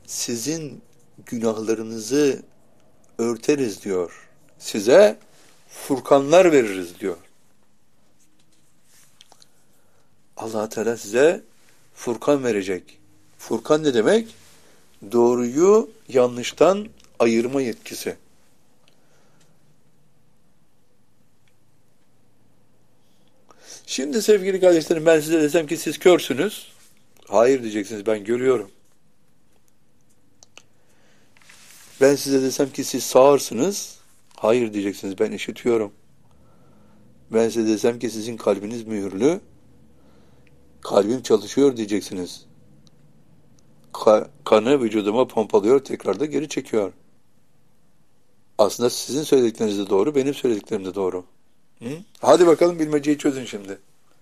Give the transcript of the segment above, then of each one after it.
sizin günahlarınızı örteriz diyor. Size furkanlar veririz diyor. Allah Teala size furkan verecek. Furkan ne demek? Doğruyu yanlıştan ayırma yetkisi. Şimdi sevgili kardeşlerim, ben size desem ki siz körsünüz. Hayır diyeceksiniz, ben görüyorum. Ben size desem ki siz sağırsınız. Hayır diyeceksiniz, ben işitiyorum. Ben size desem ki sizin kalbiniz mühürlü. Kalbim çalışıyor diyeceksiniz. Kanı vücuduma pompalıyor, tekrar da geri çekiyor. Aslında sizin söyledikleriniz de doğru, benim söylediklerim de doğru. Hı? Hadi bakalım, bilmeceyi çözün şimdi.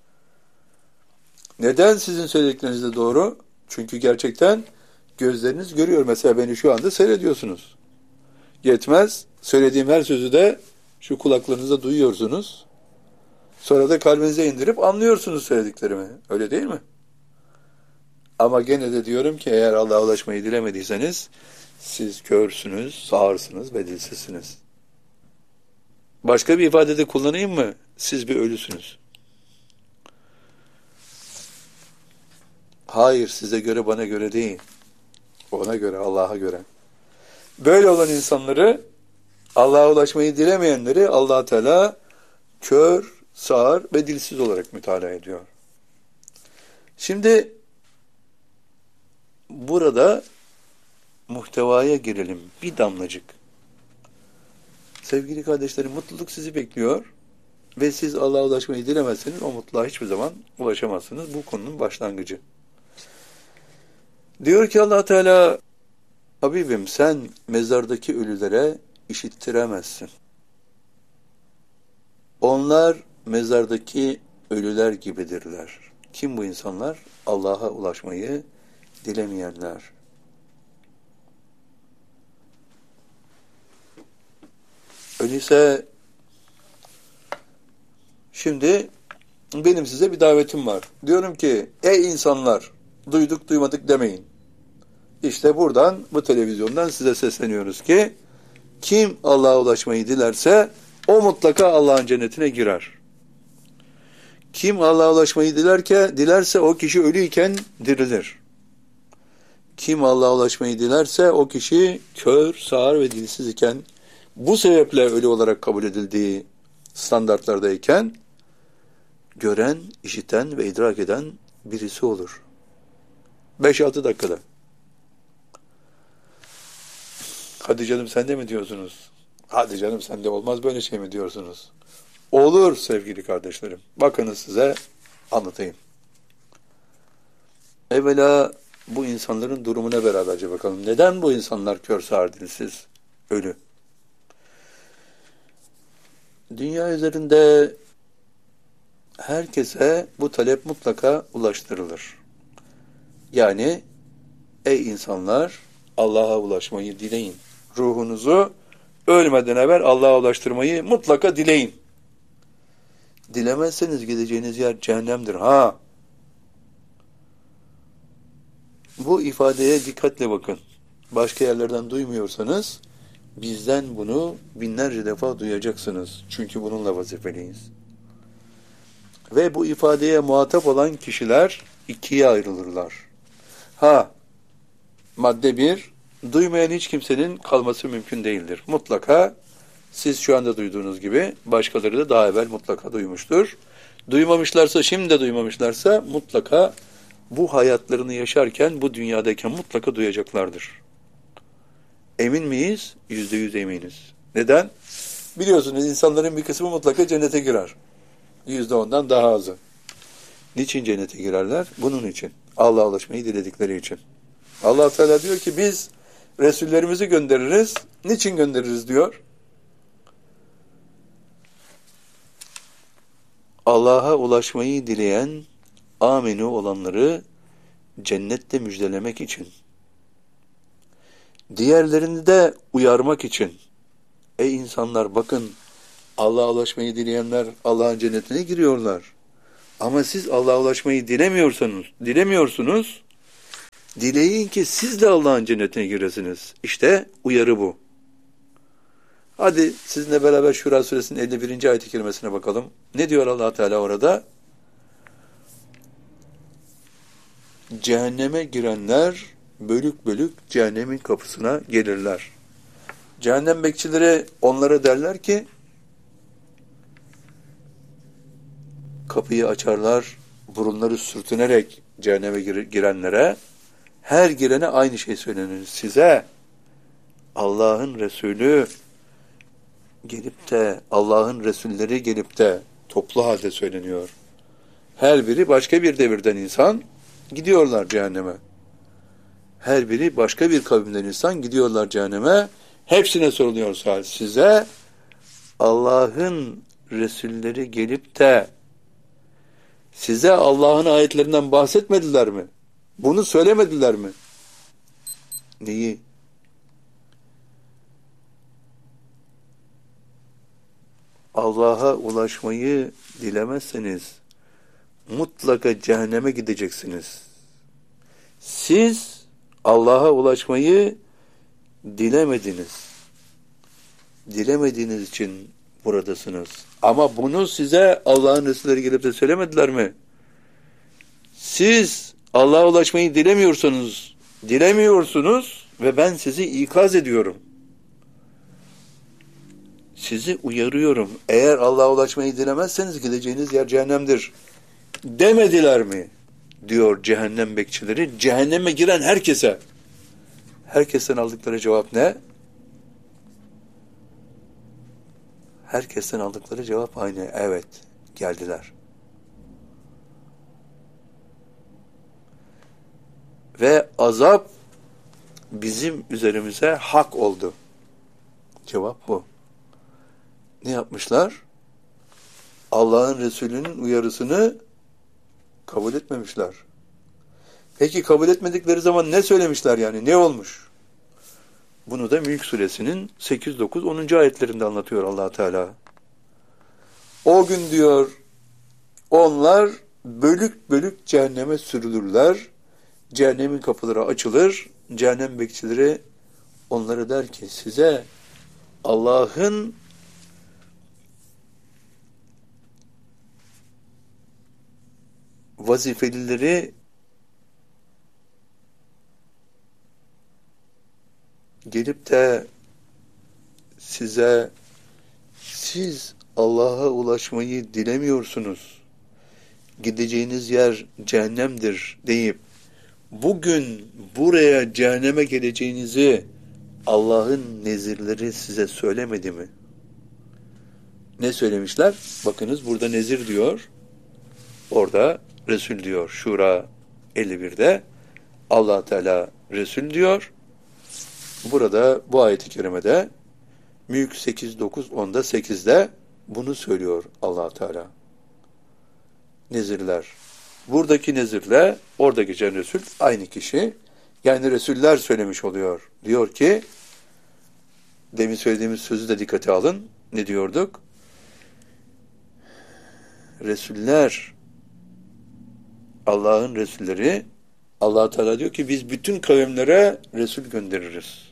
Neden sizin söyledikleriniz de doğru? Çünkü gerçekten gözleriniz görüyor. Mesela beni şu anda seyrediyorsunuz. Yetmez, söylediğim her sözü de şu kulaklarınızda duyuyorsunuz. Sonra da kalbinize indirip anlıyorsunuz söylediklerimi. Öyle değil mi? Ama gene de diyorum ki eğer Allah'a ulaşmayı dilemediyseniz siz körsünüz, sağırsınız ve dilsizsiniz. Başka bir ifadede kullanayım mı? Siz bir ölüsünüz. Hayır, size göre, bana göre değil. Ona göre, Allah'a göre. Böyle olan insanları, Allah'a ulaşmayı dilemeyenleri Allah Teala kör, sağır ve dilsiz olarak mütalaa ediyor. Şimdi burada muhtevaya girelim. Bir damlacık. Sevgili kardeşlerim, mutluluk sizi bekliyor ve siz Allah'a ulaşmayı dilemezseniz o mutluluğa hiçbir zaman ulaşamazsınız. Bu konunun başlangıcı. Diyor ki Allah Teala, Habibim sen mezardaki ölülere işittiremezsin. Onlar mezardaki ölüler gibidirler. Kim bu insanlar? Allah'a ulaşmayı dilemeyenler. Öyleyse şimdi benim size bir davetim var. Diyorum ki ey insanlar, duyduk duymadık demeyin. İşte buradan, bu televizyondan size sesleniyoruz ki kim Allah'a ulaşmayı dilerse o mutlaka Allah'ın cennetine girer. Kim Allah'a ulaşmayı dilerse o kişi ölüyken dirilir. Kim Allah'a ulaşmayı dilerse o kişi kör, sağır ve dilsiz iken, bu sebeple ölü olarak kabul edildiği standartlardayken gören, işiten ve idrak eden birisi olur. 5-6 dakikada. Hadi canım sen de mi diyorsunuz? Hadi canım sen de olmaz böyle şey mi diyorsunuz? Olur sevgili kardeşlerim. Bakınız size anlatayım. Evvela bu insanların durumuna beraberce bakalım. Neden bu insanlar kör, sağır, dilsiz, ölü? Dünya üzerinde herkese bu talep mutlaka ulaştırılır. Yani ey insanlar, Allah'a ulaşmayı dileyin. Ruhunuzu ölmeden evvel Allah'a ulaştırmayı mutlaka dileyin. Dilemezseniz gideceğiniz yer cehennemdir. Bu ifadeye dikkatle bakın. Başka yerlerden duymuyorsanız bizden bunu binlerce defa duyacaksınız. Çünkü bununla vazifeliyiz. Ve bu ifadeye muhatap olan kişiler ikiye ayrılırlar. Madde 1, duymayan hiç kimsenin kalması mümkün değildir. Mutlaka siz şu anda duyduğunuz gibi başkaları da daha evvel mutlaka duymuştur. Duymamışlarsa, şimdi de duymamışlarsa mutlaka bu hayatlarını yaşarken, bu dünyadayken mutlaka duyacaklardır. Emin miyiz? %100 eminiz. Neden? Biliyorsunuz insanların bir kısmı mutlaka cennete girer. %10'dan daha azı. Niçin cennete girerler? Bunun için. Allah'a ulaşmayı diledikleri için. Allah Teala diyor ki biz Resullerimizi göndeririz. Niçin göndeririz diyor? Allah'a ulaşmayı dileyen aminu olanları cennette müjdelemek için. Diğerlerini de uyarmak için. Ey insanlar bakın, Allah'a ulaşmayı dileyenler Allah'ın cennetine giriyorlar. Ama siz Allah'a ulaşmayı dilemiyorsunuz. Dileyin ki siz de Allah'ın cennetine giresiniz. İşte uyarı bu. Hadi sizinle beraber Şura suresinin 51. ayet-i kerimesine bakalım. Ne diyor Allah Teala orada? Cehenneme girenler bölük bölük cehennemin kapısına gelirler. Cehennem bekçileri onlara derler ki, kapıyı açarlar, burunları sürtünerek cehenneme girenlere, her girene aynı şey söylenir. Size Allah'ın Resulü gelip de, Allah'ın Resulleri gelip de toplu halde söyleniyor. Her biri başka bir devirden insan gidiyorlar cehenneme. Her biri başka bir kavimden insan gidiyorlar cehenneme. Hepsine soruluyor size Allah'ın Resulleri gelip de size Allah'ın ayetlerinden bahsetmediler mi? Bunu söylemediler mi? Neyi? Allah'a ulaşmayı dilemezseniz mutlaka cehenneme gideceksiniz. Siz Allah'a ulaşmayı dilemediniz. Dilemediğiniz için buradasınız. Ama bunu size Allah'ın Resulleri gelip de söylemediler mi? Siz Allah'a ulaşmayı dilemiyorsunuz ve ben sizi ikaz ediyorum. Sizi uyarıyorum. Eğer Allah'a ulaşmayı dilemezseniz gideceğiniz yer cehennemdir. Demediler mi? Diyor cehennem bekçileri. Cehenneme giren herkese. Herkesten aldıkları cevap ne? Herkesten aldıkları cevap aynı. Evet, geldiler. Ve azap bizim üzerimize hak oldu. Cevap bu. Ne yapmışlar? Allah'ın Resulü'nün uyarısını kabul etmemişler. Peki kabul etmedikleri zaman ne söylemişler yani? Ne olmuş? Bunu da Mülk Suresinin 8, 9, 10. ayetlerinde anlatıyor Allah Teala. O gün diyor, onlar bölük bölük cehenneme sürülürler. Cehennemin kapıları açılır. Cehennem bekçileri onlara der ki, size Allah'ın vazifelileri gelip de size siz Allah'a ulaşmayı dilemiyorsunuz, gideceğiniz yer cehennemdir deyip bugün buraya cehenneme geleceğinizi Allah'ın nezirleri size söylemedi mi? Ne söylemişler? Bakınız burada nezir diyor. Orada Resul diyor. Şura 51'de Allah Teala Resul diyor. Burada bu ayet-i kerimede Mülk 8, 9, 10'da 8'de bunu söylüyor Allah Teala. Nezirler. Buradaki nezirle orada geçen Resul aynı kişi. Yani Resuller söylemiş oluyor. Diyor ki, demin söylediğimiz sözü de dikkate alın. Ne diyorduk? Resuller, Allah'ın Resulleri, Allah Teala diyor ki biz bütün kavimlere Resul göndeririz.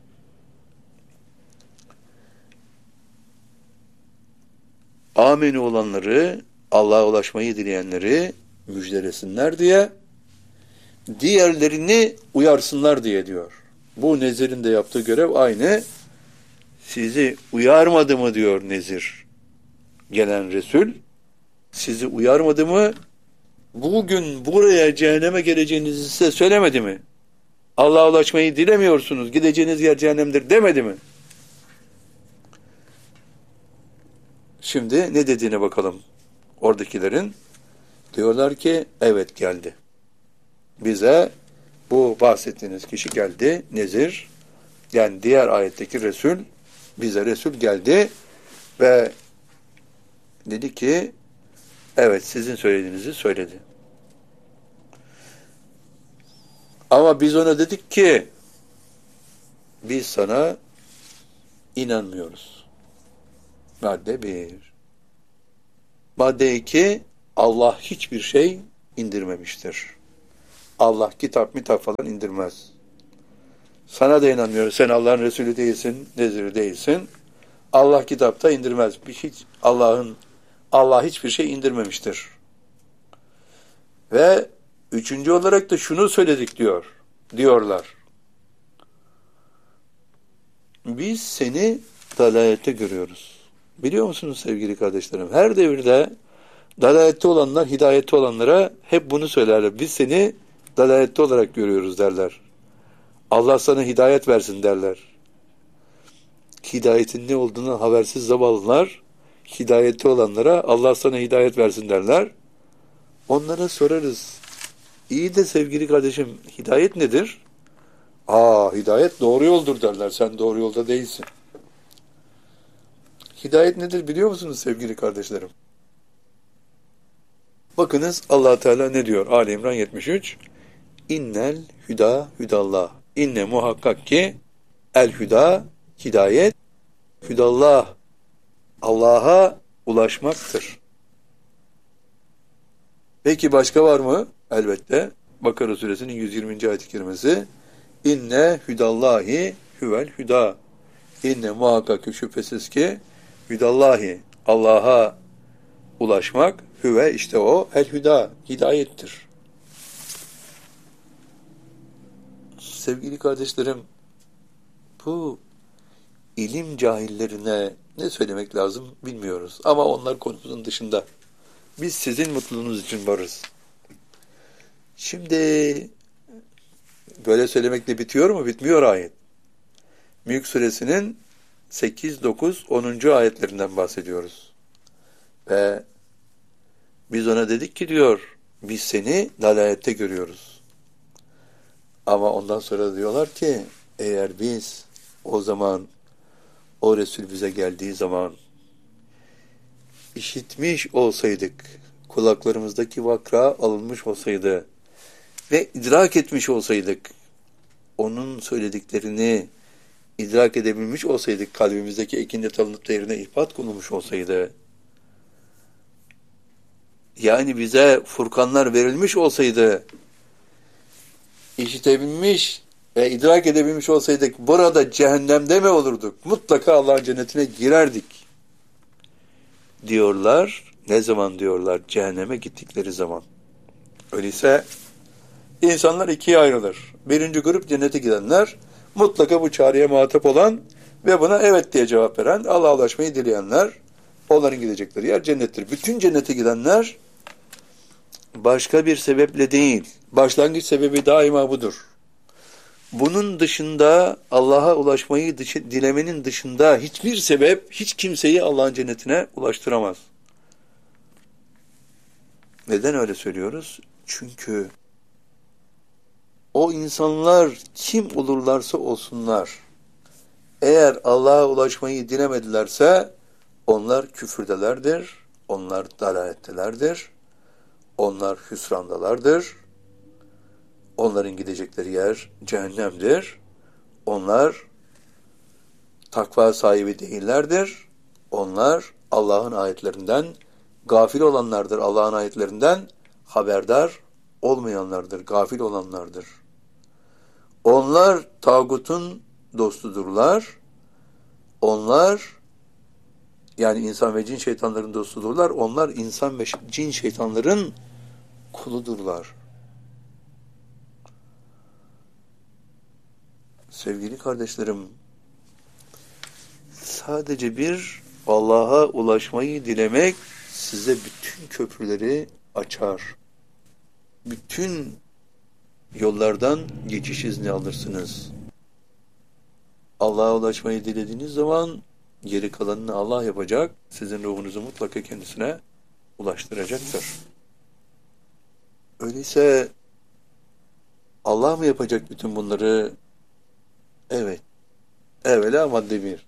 Ameni olanları, Allah'a ulaşmayı dileyenleri müjdelesinler diye, diğerlerini uyarsınlar diye diyor. Bu Nezir'in de yaptığı görev aynı. Sizi uyarmadı mı diyor Nezir. Gelen Resul, sizi uyarmadı mı? Bugün buraya cehenneme geleceğinizi size söylemedi mi? Allah'a ulaşmayı dilemiyorsunuz, gideceğiniz yer cehennemdir demedi mi? Şimdi ne dediğine bakalım oradakilerin. Diyorlar ki evet geldi. Bize bu bahsettiğiniz kişi geldi. Nezir, yani diğer ayetteki Resul, bize Resul geldi ve dedi ki evet sizin söylediğinizi söyledi. Ama biz ona dedik ki biz sana inanmıyoruz. Madde 1. Madde 2, Allah hiçbir şey indirmemiştir. Allah kitap mitap falan indirmez. Sana da inanmıyorum. Sen Allah'ın Resulü değilsin, neziri değilsin. Allah kitapta indirmez. Allah hiçbir şey indirmemiştir. Ve üçüncü olarak da şunu söyledik diyorlar. Biz seni dalalette görüyoruz. Biliyor musunuz sevgili kardeşlerim? Her devirde dalalette olanlar, hidayette olanlara hep bunu söylerler. Biz seni dalalette olarak görüyoruz derler. Allah sana hidayet versin derler. Hidayetin ne olduğunu habersiz zavallılar, hidayette olanlara Allah sana hidayet versin derler. Onlara sorarız. İyi de sevgili kardeşim, hidayet nedir? Hidayet doğru yoldur derler. Sen doğru yolda değilsin. Hidayet nedir biliyor musunuz sevgili kardeşlerim? Bakınız Allah Teala ne diyor? Ali İmran 73. İnnel hüda hüdallah. İnne muhakkak ki el hüda hidayet hüdallah. Allah'a ulaşmaktır. Peki başka var mı? Elbette. Bakara suresinin 120. ayet-i kerimesi. İnne hüdallahi huvel hüda. İnne muhakkak şüphesiz ki hüdallahi, Allah'a ulaşmak, hüve işte o, el hüda, hidayettir. Sevgili kardeşlerim, bu ilim cahillerine ne söylemek lazım bilmiyoruz. Ama onlar konumuzun dışında. Biz sizin mutluluğunuz için varız. Şimdi böyle söylemekle bitiyor mu? Bitmiyor ayet. Mülk suresinin 8, 9, 10. ayetlerinden bahsediyoruz. Ve biz ona dedik ki diyor, biz seni dalalette görüyoruz. Ama ondan sonra diyorlar ki, eğer biz o zaman, o Resul bize geldiği zaman işitmiş olsaydık, kulaklarımızdaki vakra alınmış olsaydı ve idrak etmiş olsaydık, onun söylediklerini idrak edebilmiş olsaydık, kalbimizdeki ekindet alınıp da yerine ihbat konulmuş olsaydı, yani bize furkanlar verilmiş olsaydı, işitebilmiş ve idrak edebilmiş olsaydık, burada cehennemde mi olurduk? Mutlaka Allah'ın cennetine girerdik. Diyorlar. Ne zaman diyorlar? Cehenneme gittikleri zaman. Öyleyse insanlar ikiye ayrılır. Birinci grup cennete gidenler, mutlaka bu çağrıya muhatap olan ve buna evet diye cevap veren, Allah'a ulaşmayı dileyenler, onların gidecekleri yer cennettir. Bütün cennete gidenler başka bir sebeple değil, başlangıç sebebi daima budur. Bunun dışında, Allah'a ulaşmayı dilemenin dışında hiçbir sebep, hiç kimseyi Allah'ın cennetine ulaştıramaz. Neden öyle söylüyoruz? Çünkü o insanlar kim olurlarsa olsunlar, eğer Allah'a ulaşmayı dilemedilerse, onlar küfürdelerdir, onlar dalalettelerdir, onlar hüsrandalardır, onların gidecekleri yer cehennemdir, onlar takva sahibi değillerdir, onlar Allah'ın ayetlerinden gafil olanlardır, Allah'ın ayetlerinden haberdar olmayanlardır, gafil olanlardır. Onlar tağutun dostudurlar, onlar yani insan ve cin şeytanların dostudurlar, onlar insan ve cin şeytanların kuludurlar. Sevgili kardeşlerim, sadece bir Allah'a ulaşmayı dilemek size bütün köprüleri açar. Bütün yollardan geçiş izni alırsınız. Allah'a ulaşmayı dilediğiniz zaman geri kalanını Allah yapacak, sizin ruhunuzu mutlaka kendisine ulaştıracaktır. Öyleyse Allah mı yapacak bütün bunları? Evet. Evvela madde 1.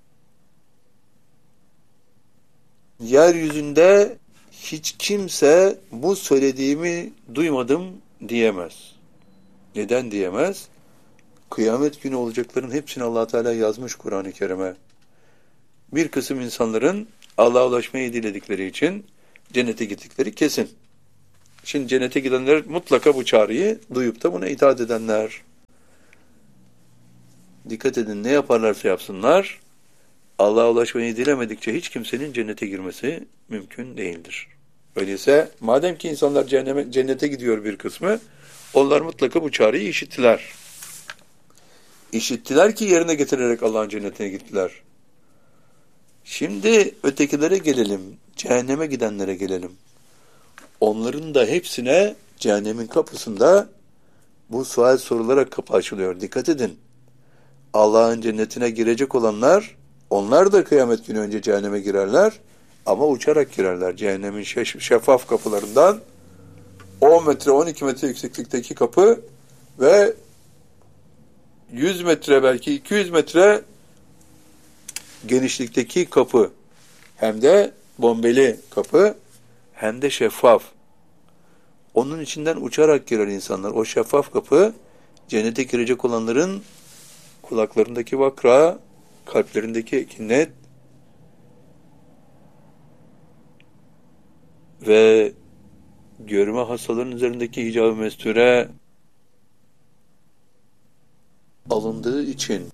Yeryüzünde hiç kimse bu söylediğimi duymadım diyemez. Neden diyemez? Kıyamet günü olacakların hepsini Allah Teala yazmış Kur'an-ı Kerim'e. Bir kısım insanların Allah'a ulaşmayı diledikleri için cennete gittikleri kesin. Şimdi cennete gidenler mutlaka bu çağrıyı duyup da buna itaat edenler. Dikkat edin, ne yaparlarsa yapsınlar, Allah'a ulaşmayı dilemedikçe hiç kimsenin cennete girmesi mümkün değildir. Öyleyse madem ki insanlar cennete gidiyor bir kısmı, onlar mutlaka bu çağrıyı işittiler. İşittiler ki yerine getirerek Allah'ın cennetine gittiler. Şimdi ötekilere gelelim, cehenneme gidenlere gelelim. Onların da hepsine cehennemin kapısında bu sual sorularak kapı açılıyor. Dikkat edin. Allah'ın cennetine girecek olanlar, onlar da kıyamet günü önce cehenneme girerler ama uçarak girerler. Cehennemin şeffaf kapılarından 10 metre, 12 metre yükseklikteki kapı ve 100 metre, belki 200 metre genişlikteki kapı, hem de bombeli kapı, hem de şeffaf. Onun içinden uçarak girer insanlar. O şeffaf kapı, cennete girecek olanların kulaklarındaki vakra, kalplerindeki kinnet ve görme hastalarının üzerindeki hicab-ı mesture alındığı için,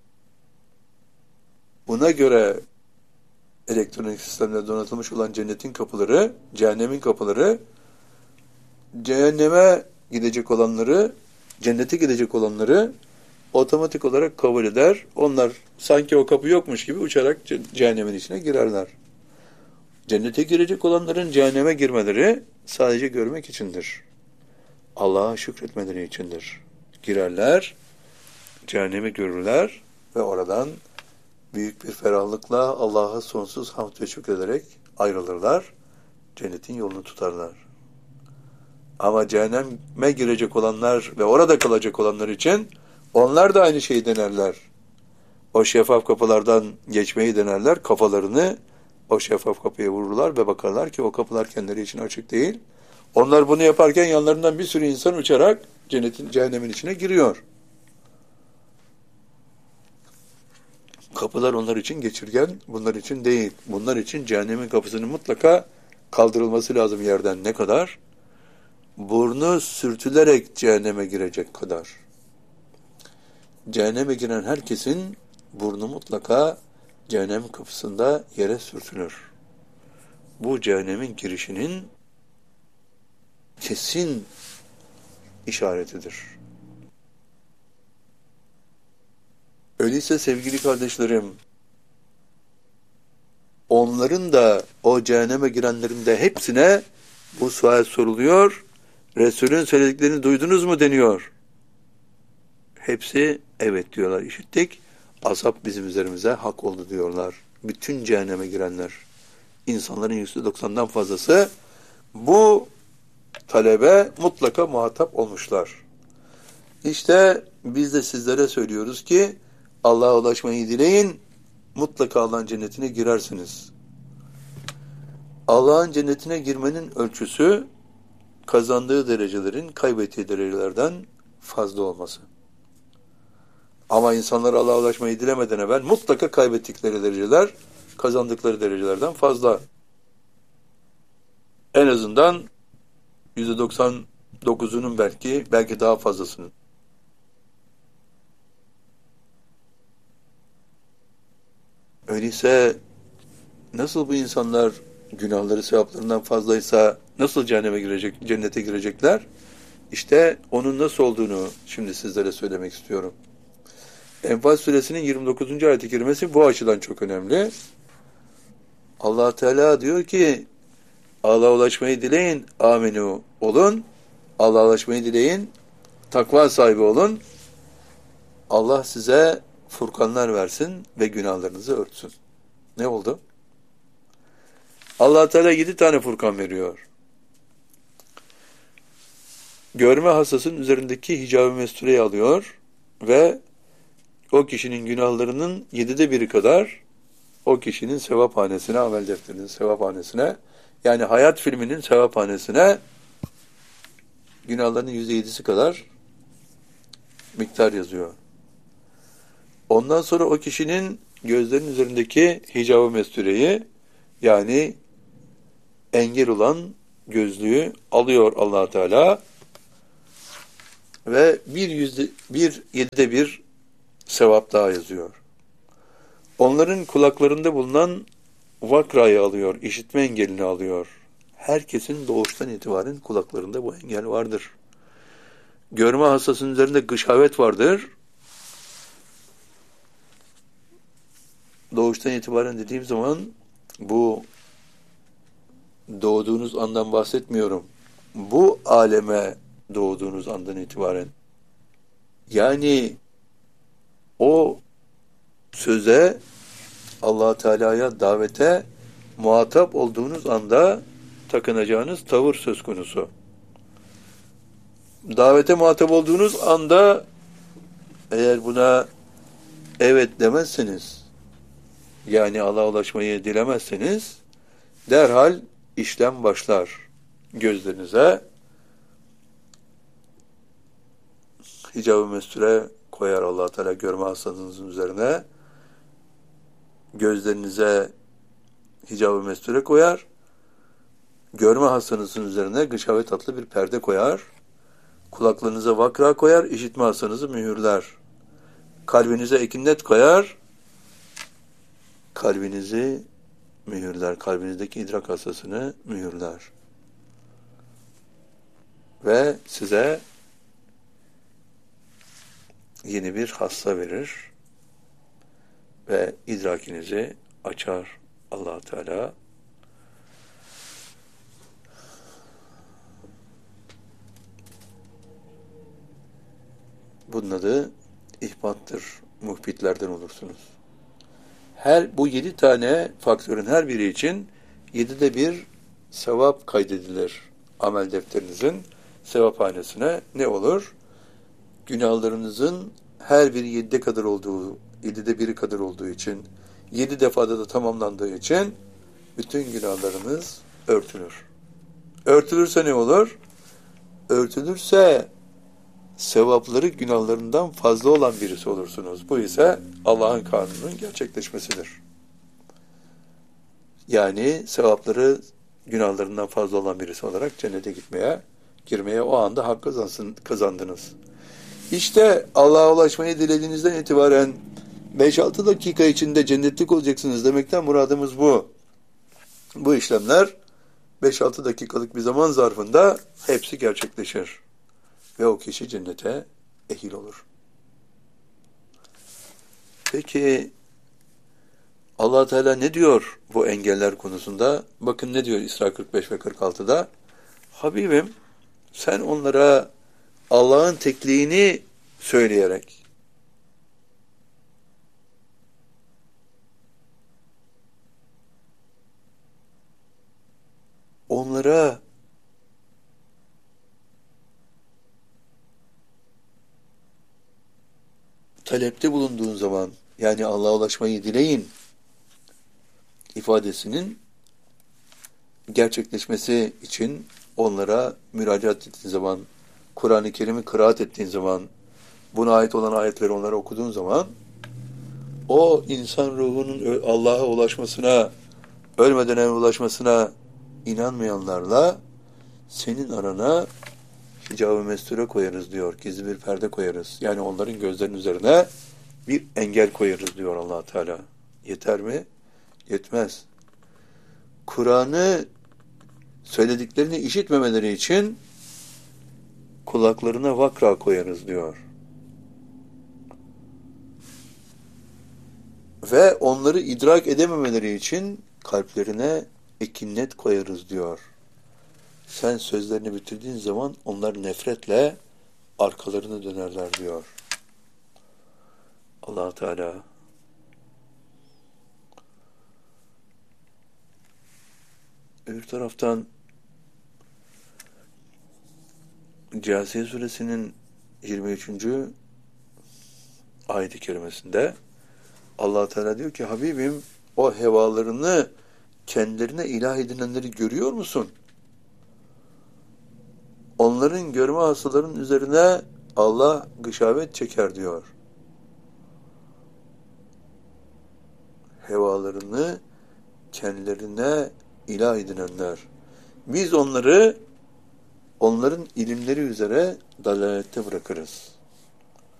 buna göre elektronik sistemle donatılmış olan cennetin kapıları, cehennemin kapıları, cehenneme gidecek olanları, cennete gidecek olanları otomatik olarak kabul eder. Onlar sanki o kapı yokmuş gibi uçarak cehennemin içine girerler. Cennete girecek olanların cehenneme girmeleri sadece görmek içindir. Allah'a şükretmeleri içindir. Girerler, cehennemi görürler ve oradan büyük bir ferahlıkla Allah'a sonsuz hamd ve şükrederek ayrılırlar. Cennetin yolunu tutarlar. Ama cehenneme girecek olanlar ve orada kalacak olanlar için onlar da aynı şeyi denerler. O şeffaf kapılardan geçmeyi denerler. Kafalarını o şeffaf kapıya vururlar ve bakarlar ki o kapılar kendileri için açık değil. Onlar bunu yaparken yanlarından bir sürü insan uçarak cehennemin içine giriyor. Kapılar onlar için geçirgen, bunlar için değil. Bunlar için cehennemin kapısının mutlaka kaldırılması lazım yerden. Ne kadar? Burnu sürtülerek cehenneme girecek kadar. Cehenneme giren herkesin burnu mutlaka cehennem kapısında yere sürtülür. Bu cehennemin girişinin kesin işaretidir. Öyleyse sevgili kardeşlerim, onların da, o cehenneme girenlerin de hepsine bu sual soruluyor. Resulün söylediklerini duydunuz mu deniyor. Hepsi evet diyorlar, işittik. Azap bizim üzerimize hak oldu diyorlar. Bütün cehenneme girenler, insanların %90'dan fazlası bu talebe mutlaka muhatap olmuşlar. İşte biz de sizlere söylüyoruz ki Allah'a ulaşmayı dileyin, mutlaka Allah'ın cennetine girersiniz. Allah'ın cennetine girmenin ölçüsü kazandığı derecelerin kaybettiği derecelerden fazla olması. Ama insanlar Allah'a ulaşmayı dilemeden evvel mutlaka kaybettikleri dereceler kazandıkları derecelerden fazla. En azından %99'unun belki daha fazlasının. Öyleyse nasıl bu insanlar günahları sevaplarından fazlaysa nasıl cennete girecekler? İşte onun nasıl olduğunu şimdi sizlere söylemek istiyorum. Enfal suresinin 29. ayet-i kerimesi bu açıdan çok önemli. Allah Teala diyor ki Allah'a ulaşmayı dileyin, aminu olun. Allah'a ulaşmayı dileyin, takva sahibi olun. Allah size furkanlar versin ve günahlarınızı örtsün. Ne oldu? Allah Teala 7 tane furkan veriyor. Görme hastasının üzerindeki hicab-ı mestureyi alıyor ve o kişinin günahlarının 7'de 1'i kadar o kişinin sevaphanesine, amel defterinin sevaphanesine, yani hayat filminin sevaphanesine günahlarının %7'si kadar miktar yazıyor. Ondan sonra o kişinin gözlerinin üzerindeki hicab-ı mestureyi, yani engel olan gözlüğü alıyor Allah Teala ve yedide bir sevap daha yazıyor. Onların kulaklarında bulunan vakrayı alıyor, işitme engelini alıyor. Herkesin doğuştan itibaren kulaklarında bu engel vardır. Görme hastasının üzerinde gışavet vardır. Doğuştan itibaren dediğim zaman bu doğduğunuz andan bahsetmiyorum. Bu aleme doğduğunuz andan itibaren. Yani o söze, Allah Teala'ya davete muhatap olduğunuz anda takınacağınız tavır söz konusu. Davete muhatap olduğunuz anda eğer buna evet demezseniz, yani Allah'a ulaşmayı dilemezseniz, derhal işlem başlar. Gözlerinize hicab-ı mesture koyar Allah Teala görme hastalığınızın üzerine. Gözlerinize hicab-ı mesture koyar. Görme hastanızın üzerine gışavet adlı bir perde koyar. Kulaklarınıza vakra koyar, işitme hastanızı mühürler. Kalbinize ekinnet koyar, kalbinizi mühürler. Kalbinizdeki idrak hastasını mühürler. Ve size yeni bir hassa verir ve idrakinizi açar Allah Teala. Bunun adı ihbattır. Muhbitlerden olursunuz. Bu 7 tane faktörün her biri için 7'de bir sevap kaydedilir. Amel defterinizin sevaphanesine ne olur? Günahlarınızın her biri 7'de biri kadar olduğu için, 7 defada da tamamlandığı için bütün günahlarınız örtülür. Örtülürse ne olur? Örtülürse sevapları günahlarından fazla olan birisi olursunuz. Bu ise Allah'ın kanununun gerçekleşmesidir. Yani sevapları günahlarından fazla olan birisi olarak cennete girmeye o anda hak kazandınız. İşte Allah'a ulaşmayı dilediğinizden itibaren 5-6 dakika içinde cennetlik olacaksınız demekten muradımız bu. Bu işlemler 5-6 dakikalık bir zaman zarfında hepsi gerçekleşir. Ve o kişi cennete ehil olur. Peki Allah Teala ne diyor bu engeller konusunda? Bakın ne diyor İsra 45 ve 46'da? Habibim sen onlara Allah'ın tekliğini söyleyerek onlara talepte bulunduğun zaman, yani Allah'a ulaşmayı dileyin ifadesinin gerçekleşmesi için onlara müracaat ettiğin zaman, Kur'an-ı Kerim'i kıraat ettiğin zaman, buna ait olan ayetleri onlara okuduğun zaman, o insan ruhunun Allah'a ulaşmasına, ölmeden evvel ulaşmasına inanmayanlarla senin arana hicab-ı mesture koyarız diyor. Gizli bir perde koyarız. Yani onların gözlerinin üzerine bir engel koyarız diyor Allah Teala. Yeter mi? Yetmez. Kur'an'ı söylediklerini işitmemeleri için kulaklarına vakra koyarız diyor. Ve onları idrak edememeleri için kalplerine ekinnet koyarız diyor. Sen sözlerini bitirdiğin zaman onlar nefretle arkalarını dönerler diyor. Allah Teala öbür taraftan Câsiye suresinin 23. ayet-i kerimesinde Allah Teala diyor ki Habibim o hevalarını kendilerine ilah edinenleri görüyor musun? Onların görme hastalarının üzerine Allah gışavet çeker diyor. Hevalarını kendilerine ilah edinenler. biz onları onların ilimleri üzere dalalette bırakırız.